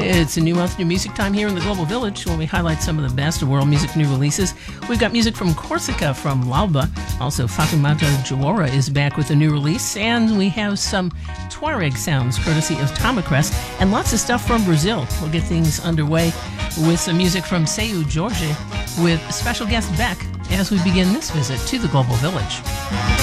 It's a new month, new music time here in the Global Village when we highlight some of the best of world music new releases. We've got music from Corsica from L'Alba. Also, Fatoumata Diawara is back with a new release. And we have some Tuareg sounds courtesy of Tomacrest and lots of stuff from Brazil. We'll get things underway with some music from Seu Jorge with special guest Beck as we begin this visit to the Global Village.